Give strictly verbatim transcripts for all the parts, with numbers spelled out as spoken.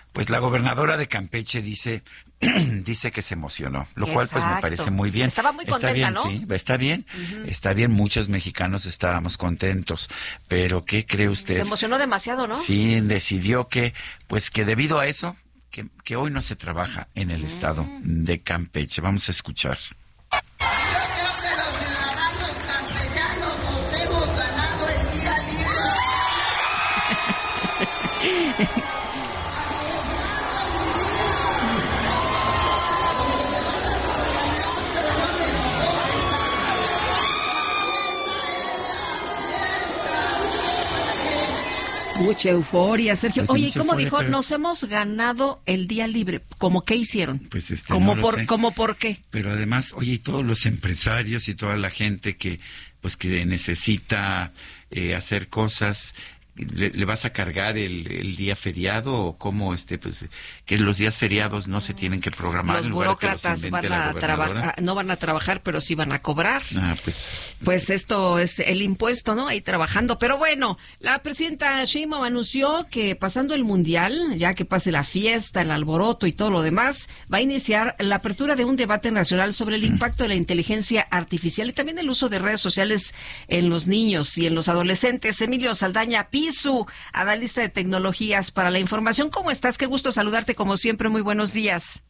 Pues la gobernadora de Campeche dice dice que se emocionó, lo cual pues me parece muy bien. Estaba muy contenta, está bien, ¿no? Sí, está bien, Uh-huh. está bien, muchos mexicanos estábamos contentos, pero ¿qué cree usted? Se emocionó demasiado, ¿no? Sí, decidió que, pues que debido a eso, que, que hoy no se trabaja en el uh-huh. estado de Campeche. Vamos a escuchar. Mucha euforia, Sergio. Pues Oye, ¿y cómo euforia, dijo? pero... Nos hemos ganado el día libre. ¿Cómo qué hicieron? Pues este, ¿Cómo no por, lo sé. ¿Cómo por qué? Pero además, oye, y todos los empresarios y toda la gente que, pues, que necesita eh, hacer cosas, ¿le, le vas a cargar el, el día feriado o cómo, este, pues, que los días feriados no se tienen que programar? Los en lugar de que burócratas los van la a trabajar, no van a trabajar, pero sí van a cobrar. Ah, pues. Pues esto es el impuesto, ¿no? Ahí trabajando. Pero bueno, la presidenta Sheinbaum anunció que pasando el Mundial, ya que pase la fiesta, el alboroto y todo lo demás, va a iniciar la apertura de un debate nacional sobre el impacto de la inteligencia artificial y también el uso de redes sociales en los niños y en los adolescentes. Emilio Saldaña Pisu, analista de tecnologías para la información. ¿Cómo estás? Qué gusto saludarte como siempre. Muy buenos días.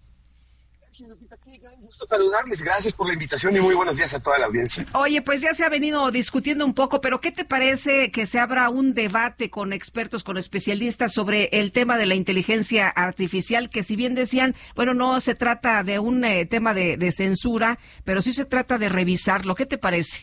Un gusto saludarles, gracias por la invitación y muy buenos días a toda la audiencia. Oye, pues ya se ha venido discutiendo un poco, pero ¿qué te parece que se abra un debate con expertos, con especialistas sobre el tema de la inteligencia artificial, que si bien decían, bueno, no se trata de un eh, tema de, de censura, pero sí se trata de revisarlo? ¿Qué te parece?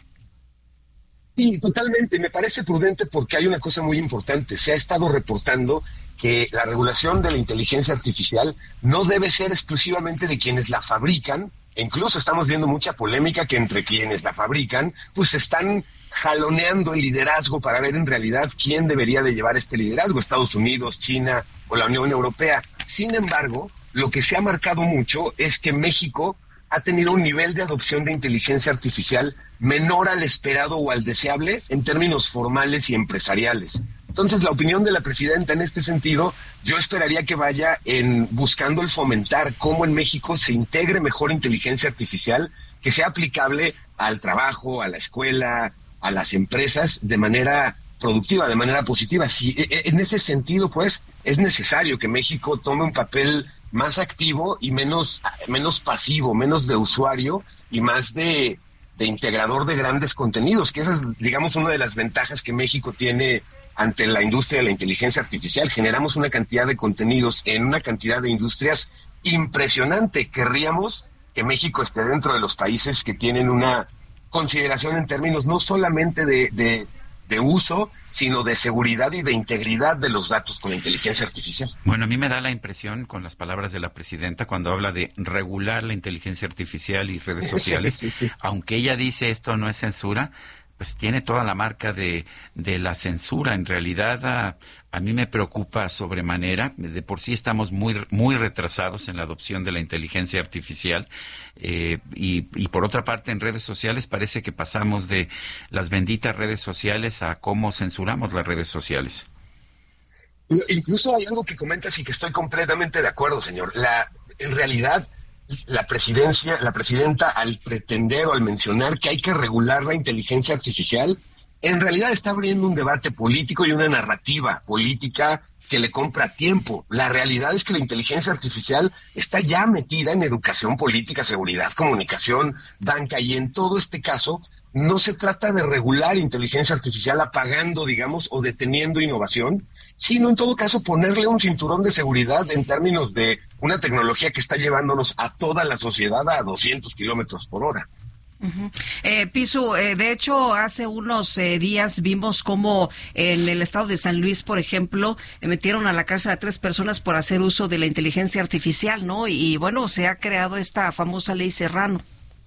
Sí, totalmente, me parece prudente porque hay una cosa muy importante, se ha estado reportando que la regulación de la inteligencia artificial no debe ser exclusivamente de quienes la fabrican, e incluso estamos viendo mucha polémica que entre quienes la fabrican, pues están jaloneando el liderazgo para ver en realidad quién debería de llevar este liderazgo, Estados Unidos, China o la Unión Europea. Sin embargo, lo que se ha marcado mucho es que México ha tenido un nivel de adopción de inteligencia artificial menor al esperado o al deseable en términos formales y empresariales. Entonces, la opinión de la presidenta en este sentido, yo esperaría que vaya en buscando el fomentar cómo en México se integre mejor inteligencia artificial, que sea aplicable al trabajo, a la escuela, a las empresas de manera productiva, de manera positiva. Si, en ese sentido, pues, es necesario que México tome un papel más activo y menos, menos pasivo, menos de usuario y más de, de integrador de grandes contenidos, que esa es, digamos, una de las ventajas que México tiene ante la industria de la inteligencia artificial. Generamos una cantidad de contenidos en una cantidad de industrias impresionante. Querríamos que México esté dentro de los países que tienen una consideración en términos no solamente de, de, de uso, sino de seguridad y de integridad de los datos con la inteligencia artificial. Bueno, a mí me da la impresión, con las palabras de la presidenta, cuando habla de regular la inteligencia artificial y redes sociales, sí, sí, sí. Aunque ella dice esto no es censura, pues tiene toda la marca de, de la censura. En realidad, a, a mí me preocupa sobremanera. De por sí estamos muy muy retrasados en la adopción de la inteligencia artificial. Eh, y, y por otra parte, en redes sociales parece que pasamos de las benditas redes sociales a cómo censuramos las redes sociales. Incluso hay algo que comentas y que estoy completamente de acuerdo, señor. La, en realidad... La presidencia, la presidenta, al pretender o al mencionar que hay que regular la inteligencia artificial, en realidad está abriendo un debate político y una narrativa política que le compra tiempo. La realidad es que la inteligencia artificial está ya metida en educación política, seguridad, comunicación, banca, y en todo este caso no se trata de regular inteligencia artificial apagando, digamos, o deteniendo innovación, sino en todo caso ponerle un cinturón de seguridad en términos de una tecnología que está llevándonos a toda la sociedad a doscientos kilómetros por hora. Uh-huh. Eh, Pisu, eh, de hecho, hace unos eh, días vimos cómo en el estado de San Luis, por ejemplo, eh, metieron a la cárcel a tres personas por hacer uso de la inteligencia artificial, ¿no? Y, y bueno, se ha creado esta famosa ley Serrano.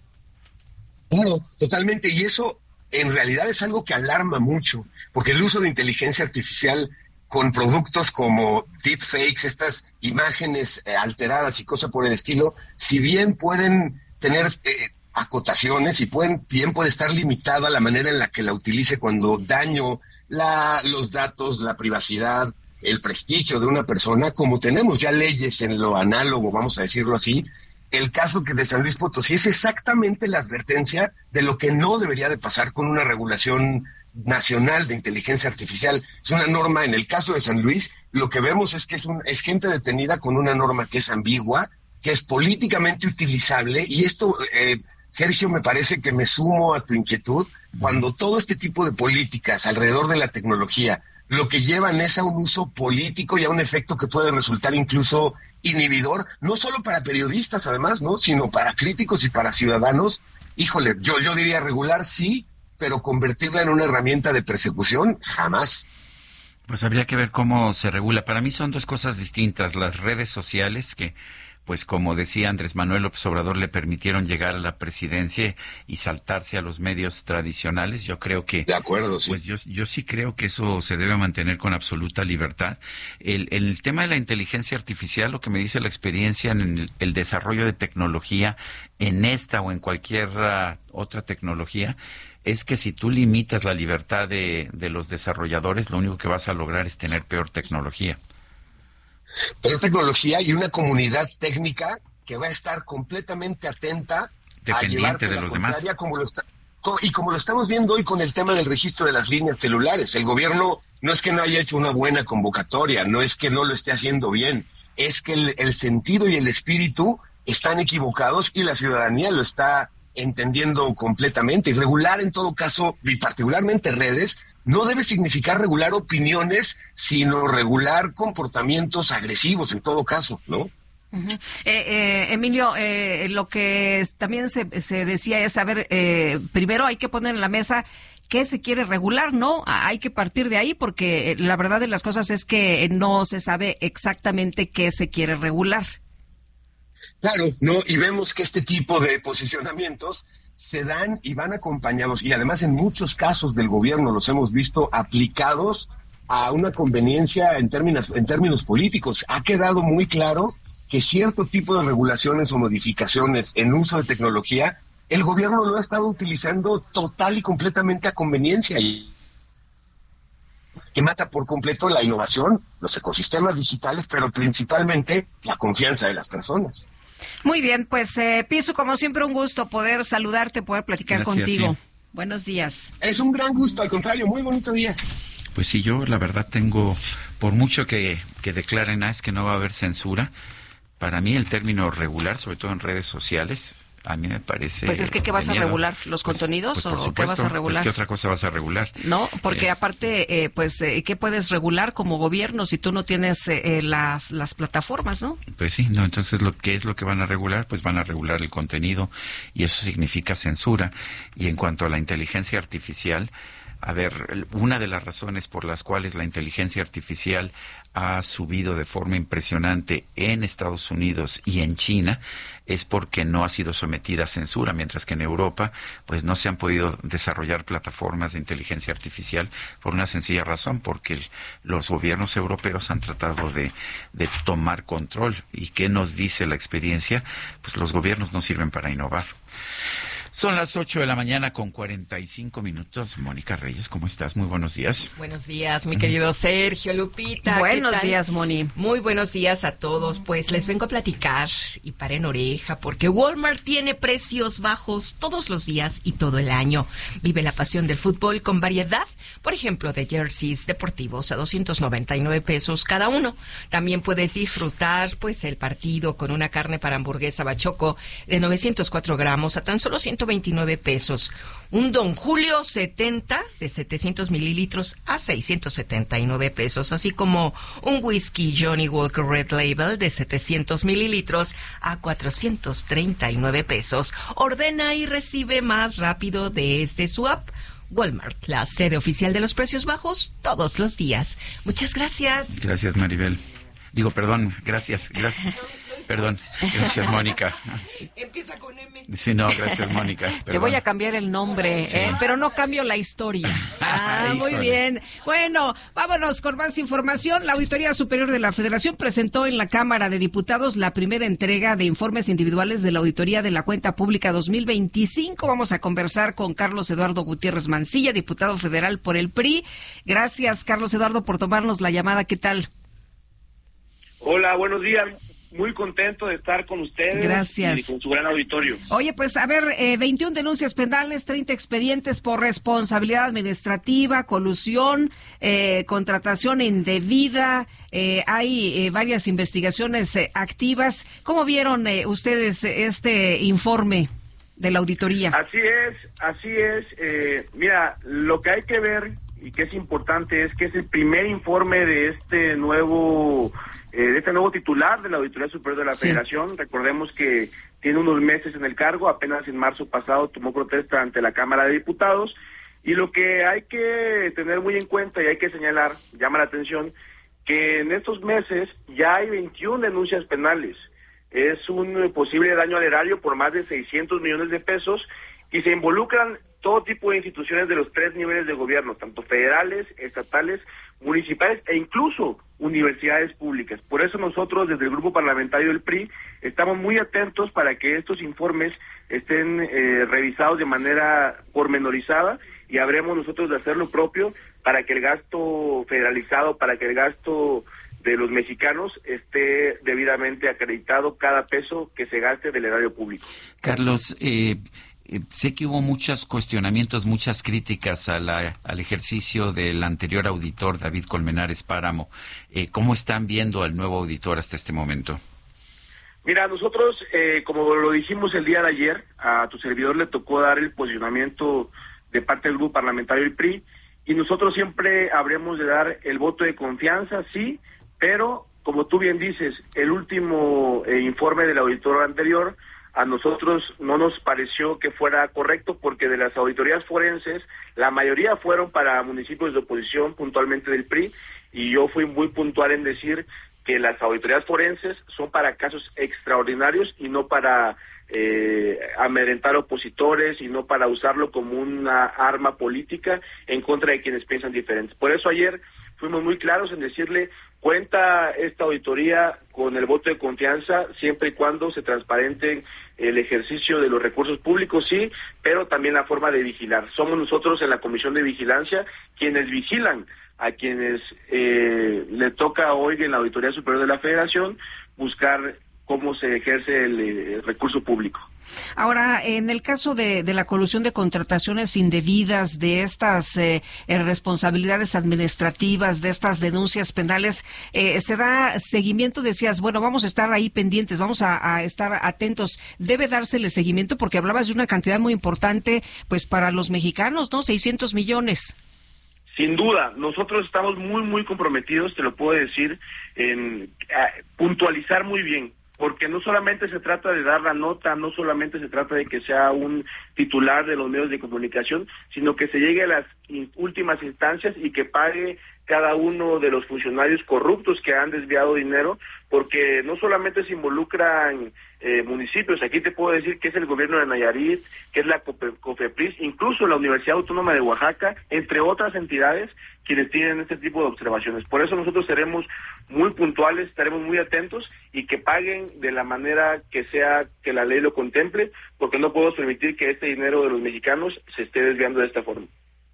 Claro, totalmente, y eso en realidad es algo que alarma mucho, porque el uso de inteligencia artificial con productos como deepfakes, estas imágenes eh, alteradas y cosas por el estilo, si bien pueden tener eh, acotaciones y pueden bien puede estar limitada la manera en la que la utilice cuando daño la, los datos, la privacidad, el prestigio de una persona, como tenemos ya leyes en lo análogo, vamos a decirlo así. El caso que de San Luis Potosí es exactamente la advertencia de lo que no debería de pasar con una regulación nacional de inteligencia artificial. Es una norma, en el caso de San Luis, lo que vemos es que es, un, es gente detenida con una norma que es ambigua, que es políticamente utilizable, y esto, eh, Sergio, me parece que me sumo a tu inquietud, cuando todo este tipo de políticas alrededor de la tecnología lo que llevan es a un uso político y a un efecto que puede resultar incluso inhibidor, no solo para periodistas además, ¿no?, sino para críticos y para ciudadanos. Híjole, yo, yo diría regular sí, pero convertirla en una herramienta de persecución, jamás. Pues habría que ver cómo se regula. Para mí son dos cosas distintas. Las redes sociales que, pues como decía Andrés Manuel López Obrador, le permitieron llegar a la presidencia y saltarse a los medios tradicionales. Yo creo que... De acuerdo, sí. Pues yo, yo sí creo que eso se debe mantener con absoluta libertad. El, el tema de la inteligencia artificial, lo que me dice la experiencia en el, el desarrollo de tecnología, en esta o en cualquier uh, otra tecnología, es que si tú limitas la libertad de, de los desarrolladores, lo único que vas a lograr es tener peor tecnología. Peor tecnología y una comunidad técnica que va a estar completamente atenta, dependiente de los demás. Como lo está, y como lo estamos viendo hoy con el tema del registro de las líneas celulares, el gobierno no es que no haya hecho una buena convocatoria, no es que no lo esté haciendo bien, es que el, el sentido y el espíritu están equivocados y la ciudadanía lo está entendiendo completamente. Y regular, en todo caso, y particularmente redes, no debe significar regular opiniones, sino regular comportamientos agresivos, en todo caso, ¿no? Uh-huh. eh, eh, Emilio, eh, lo que también se, se decía es, a ver, eh, primero hay que poner en la mesa qué se quiere regular, ¿no? Hay que partir de ahí, porque la verdad de las cosas es que no se sabe exactamente qué se quiere regular. Claro, no, y vemos que este tipo de posicionamientos se dan y van acompañados, y además en muchos casos del gobierno los hemos visto aplicados a una conveniencia en términos, en términos políticos. Ha quedado muy claro que cierto tipo de regulaciones o modificaciones en uso de tecnología, el gobierno lo ha estado utilizando total y completamente a conveniencia, y que mata por completo la innovación, los ecosistemas digitales, pero principalmente la confianza de las personas. Muy bien, pues eh, Pisu, como siempre un gusto poder saludarte, poder platicar Gracias, contigo. Sí. Buenos días. Es un gran gusto, al contrario, muy bonito día. Pues sí, yo la verdad tengo, por mucho que, que declaren ah, es que no va a haber censura, para mí el término regular, sobre todo en redes sociales, a mí me parece... Pues es que, ¿qué vas a regular? ¿Los pues, contenidos pues, o supuesto, qué vas a regular? Pues, ¿qué otra cosa vas a regular? No, porque eh, aparte, eh, pues, eh, ¿qué puedes regular como gobierno si tú no tienes eh, las, las plataformas, no? Pues sí, no, entonces, lo ¿qué es lo que van a regular? Pues van a regular el contenido, y eso significa censura. Y en cuanto a la inteligencia artificial, a ver, una de las razones por las cuales la inteligencia artificial ha subido de forma impresionante en Estados Unidos y en China es porque no ha sido sometida a censura, mientras que en Europa pues no se han podido desarrollar plataformas de inteligencia artificial por una sencilla razón, porque el, los gobiernos europeos han tratado de, de tomar control. ¿Y qué nos dice la experiencia? Pues los gobiernos no sirven para innovar. Son las ocho de la mañana con cuarenta y cinco minutos. Mónica Reyes, ¿cómo estás? Muy buenos días. Buenos días, mi querido Sergio, Lupita. Buenos días, Moni. Muy buenos días a todos. Pues les vengo a platicar y paren oreja, porque Walmart tiene precios bajos todos los días y todo el año. Vive la pasión del fútbol con variedad, por ejemplo, de jerseys deportivos a doscientos noventa y nueve pesos cada uno. También puedes disfrutar, pues, el partido con una carne para hamburguesa bachoco de novecientos cuatro gramos a tan solo ciento veintinueve pesos. Un Don Julio setenta de setecientos mililitros a seiscientos setenta y nueve pesos, así como un whisky Johnny Walker Red Label de setecientos mililitros a cuatrocientos treinta y nueve pesos. Ordena y recibe más rápido desde su app. Walmart, la sede oficial de los precios bajos todos los días. Muchas gracias. Gracias, Maribel. Digo, perdón, gracias, gracias. Perdón, gracias, Mónica. Empieza con M. Sí, no, gracias, Mónica. Perdón. Te voy a cambiar el nombre, sí. eh, pero no cambio la historia. Ah, muy bien. Bueno, vámonos con más información. La Auditoría Superior de la Federación presentó en la Cámara de Diputados la primera entrega de informes individuales de la Auditoría de la Cuenta Pública dos mil veinticinco. Vamos a conversar con Carlos Eduardo Gutiérrez Mancilla, diputado federal por el P R I. Gracias, Carlos Eduardo, por tomarnos la llamada. ¿Qué tal? Hola, buenos días. Muy contento de estar con ustedes. Gracias. Y con su gran auditorio. Oye, pues a ver, eh, veintiuna denuncias penales, treinta expedientes por responsabilidad administrativa, colusión, eh, contratación indebida. Eh, hay eh, varias investigaciones eh, activas. ¿Cómo vieron eh, ustedes este informe de la auditoría? Así es, así es. Eh, mira, lo que hay que ver y que es importante es que es el primer informe de este nuevo... Eh, de este nuevo titular de la Auditoría Superior de la sí. Federación. Recordemos que tiene unos meses en el cargo, apenas en marzo pasado tomó protesta ante la Cámara de Diputados, y lo que hay que tener muy en cuenta y hay que señalar, llama la atención, que en estos meses ya hay veintiuna denuncias penales. Es un posible daño al erario por más de seiscientos millones de pesos, y se involucran todo tipo de instituciones de los tres niveles de gobierno, tanto federales, estatales, municipales e incluso universidades públicas. Por eso nosotros desde el grupo parlamentario del P R I estamos muy atentos para que estos informes estén eh, revisados de manera pormenorizada, y habremos nosotros de hacer lo propio para que el gasto federalizado, para que el gasto de los mexicanos esté debidamente acreditado cada peso que se gaste del erario público. Carlos, eh... sé que hubo muchos cuestionamientos, muchas críticas a la, al ejercicio del anterior auditor, David Colmenares Páramo. Eh, ¿Cómo están viendo al nuevo auditor hasta este momento? Mira, nosotros, eh, como lo dijimos el día de ayer, a tu servidor le tocó dar el posicionamiento de parte del grupo parlamentario del P R I, y nosotros siempre habremos de dar el voto de confianza, sí, pero, como tú bien dices, el último eh, informe del auditor anterior a nosotros no nos pareció que fuera correcto, porque de las auditorías forenses, la mayoría fueron para municipios de oposición, puntualmente del P R I, y yo fui muy puntual en decir que las auditorías forenses son para casos extraordinarios y no para eh, amedrentar opositores y no para usarlo como una arma política en contra de quienes piensan diferentes. Por eso ayer fuimos muy claros en decirle: cuenta esta auditoría con el voto de confianza siempre y cuando se transparenten el ejercicio de los recursos públicos, sí, pero también la forma de vigilar. Somos nosotros en la Comisión de Vigilancia quienes vigilan a quienes eh, le toca hoy en la Auditoría Superior de la Federación buscar cómo se ejerce el, el recurso público. Ahora, en el caso de, de la colusión de contrataciones indebidas, de estas eh, responsabilidades administrativas, de estas denuncias penales, eh, ¿se da seguimiento? Decías, bueno, vamos a estar ahí pendientes, vamos a, a estar atentos. ¿Debe dársele seguimiento? Porque hablabas de una cantidad muy importante, pues, para los mexicanos, ¿no? seiscientos millones. Sin duda, nosotros estamos muy, muy comprometidos, te lo puedo decir, en eh, puntualizar muy bien, porque no solamente se trata de dar la nota, no solamente se trata de que sea un titular de los medios de comunicación, sino que se llegue a las in- últimas instancias y que pague cada uno de los funcionarios corruptos que han desviado dinero, porque no solamente se involucran eh, municipios, aquí te puedo decir que es el gobierno de Nayarit, que es la COFEPRIS, incluso la Universidad Autónoma de Oaxaca, entre otras entidades, quienes tienen este tipo de observaciones. Por eso nosotros seremos muy puntuales, estaremos muy atentos y que paguen de la manera que sea que la ley lo contemple, porque no podemos permitir que este dinero de los mexicanos se esté desviando de esta forma.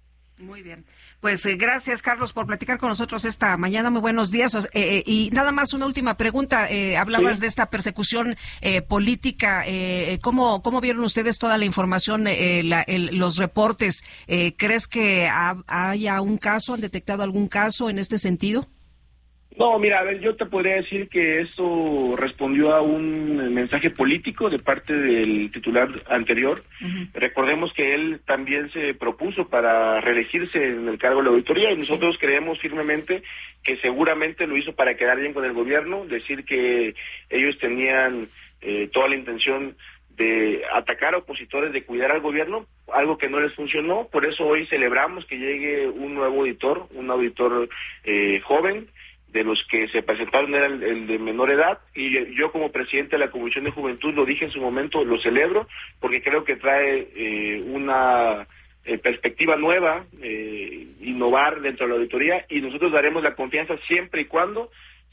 Muy bien. Pues eh, gracias, Carlos, por platicar con nosotros esta mañana. Muy buenos días. Eh, eh, y nada más una última pregunta. Eh, hablabas sí. de esta persecución eh, política. Eh, ¿cómo, ¿Cómo vieron ustedes toda la información, eh, la, el, los reportes? Eh, ¿Crees que ha, haya un caso, han detectado algún caso en este sentido? No, mira, a ver, yo te podría decir que esto respondió a un mensaje político de parte del titular anterior. Uh-huh. Recordemos que él también se propuso para reelegirse en el cargo de la auditoría y nosotros sí. creemos firmemente que seguramente lo hizo para quedar bien con el gobierno, decir que ellos tenían eh, toda la intención de atacar a opositores, de cuidar al gobierno, algo que no les funcionó. Por eso hoy celebramos que llegue un nuevo auditor, un auditor eh, joven, de los que se presentaron era el, el de menor edad, y yo como presidente de la Comisión de Juventud lo dije en su momento, lo celebro, porque creo que trae eh, una eh, perspectiva nueva, eh, innovar dentro de la auditoría, y nosotros daremos la confianza siempre y cuando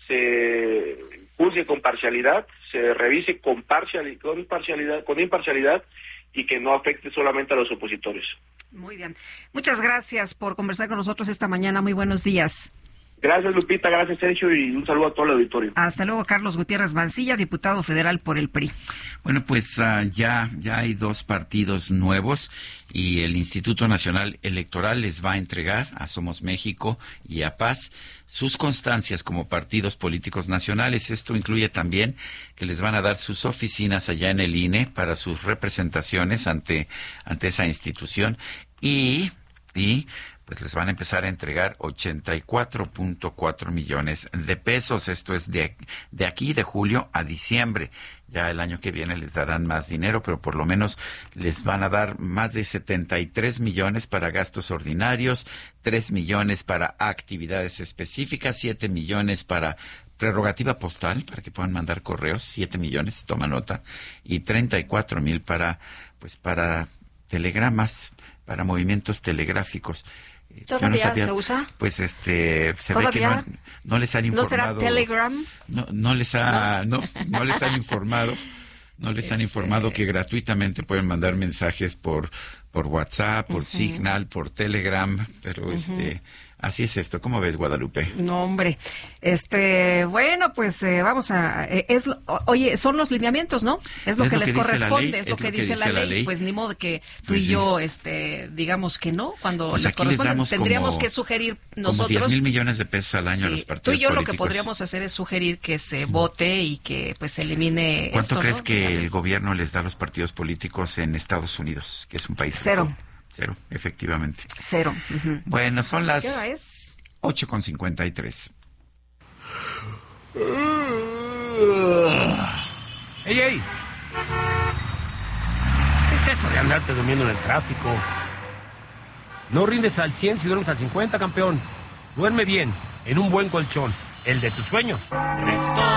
se juzgue con parcialidad, se revise con parcialidad, con parcialidad, con imparcialidad, y que no afecte solamente a los opositores. Muy bien. Muchas gracias por conversar con nosotros esta mañana. Muy buenos días. Gracias, Lupita, gracias, Sergio, y un saludo a todo el auditorio. Hasta luego, Carlos Gutiérrez Mancilla, diputado federal por el P R I. Bueno, pues uh, ya, ya hay dos partidos nuevos y el Instituto Nacional Electoral les va a entregar a Somos México y a Paz sus constancias como partidos políticos nacionales. Esto incluye también que les van a dar sus oficinas allá en el I N E para sus representaciones ante, ante esa institución y, y pues les van a empezar a entregar ochenta y cuatro punto cuatro millones de pesos. Esto es de, de aquí, de julio a diciembre. Ya el año que viene les darán más dinero, pero por lo menos les van a dar más de setenta y tres millones para gastos ordinarios, tres millones para actividades específicas, siete millones para prerrogativa postal, para que puedan mandar correos, siete millones, toma nota, y treinta y cuatro mil para, pues para telegramas, para movimientos telegráficos. ¿Todavía no sabía, se usa? Pues este, se ve que no, no les han informado. ¿No será Telegram? No, no les ha, no, no, no les han informado, no les han Este... informado que gratuitamente pueden mandar mensajes por, por WhatsApp, por uh-huh. Signal, por Telegram, pero uh-huh. este, así es esto. ¿Cómo ves, Guadalupe? No, hombre. Este, bueno, pues eh, vamos a, eh, es, oye, son los lineamientos, ¿no? Es lo, es que, lo que les corresponde, ley, es, lo que, es lo que dice, la, ley. la ley. Pues ni modo que tú pues y sí. yo, este, digamos que no, cuando pues les corresponde, les tendríamos como, que sugerir nosotros. diez mil millones de pesos al año sí, a los partidos tú y yo políticos. Lo que podríamos hacer es sugerir que se vote y que pues se elimine. ¿Cuánto esto, crees ¿no? que el gobierno les da a los partidos políticos en Estados Unidos, que es un país cero? Rico? Cero, efectivamente. Cero. Uh-huh. Bueno, son las. ¿Qué hora es? ocho con cincuenta y tres. ¡Ey, ey! ¿Qué es eso de andarte durmiendo en el tráfico? No rindes al cien si duermes al cincuenta, campeón. Duerme bien, en un buen colchón, el de tus sueños. Resto.